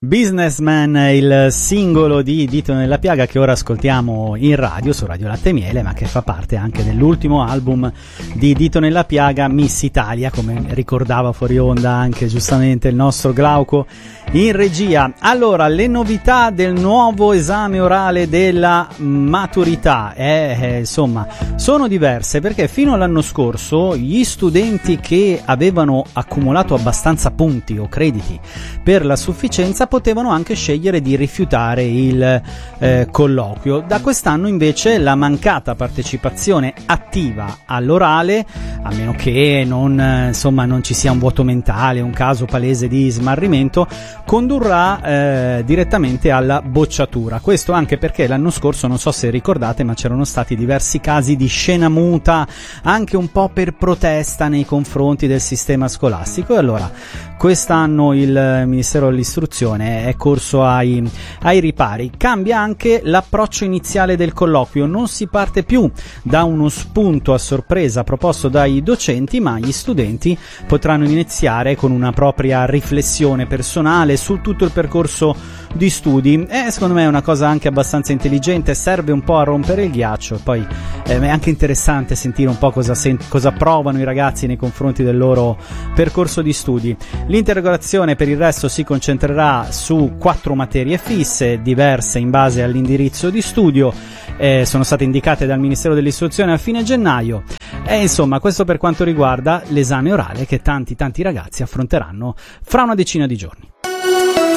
Businessman, il singolo di Dito nella piaga che ora ascoltiamo in radio, su Radio Latte e Miele, ma che fa parte anche dell'ultimo album di Dito nella piaga, Miss Italia, come ricordava fuori onda anche giustamente il nostro Glauco in regia. Allora, le novità del nuovo esame orale della maturità, insomma, sono diverse, perché fino all'anno scorso gli studenti che avevano accumulato abbastanza punti o crediti per la sufficienza potevano anche scegliere di rifiutare il colloquio. Da quest'anno invece la mancata partecipazione attiva all'orale, a meno che non ci sia un vuoto mentale, un caso palese di smarrimento, condurrà direttamente alla bocciatura. Questo anche perché l'anno scorso, non so se ricordate, ma c'erano stati diversi casi di scena muta, anche un po' per protesta nei confronti del sistema scolastico, e allora quest'anno il Ministero dell'Istruzione è corso ai ripari. Cambia anche l'approccio iniziale del colloquio, non si parte più da uno spunto a sorpresa proposto dai docenti, ma gli studenti potranno iniziare con una propria riflessione personale su tutto il percorso di studi. Secondo me è una cosa anche abbastanza intelligente, serve un po' a rompere il ghiaccio. Poi è anche interessante sentire un po' cosa provano i ragazzi nei confronti del loro percorso di studi. L'interrogazione per il resto si concentrerà su 4 materie fisse, diverse in base all'indirizzo di studio, sono state indicate dal Ministero dell'Istruzione a fine gennaio. Insomma, questo per quanto riguarda l'esame orale che tanti ragazzi affronteranno fra una decina di giorni.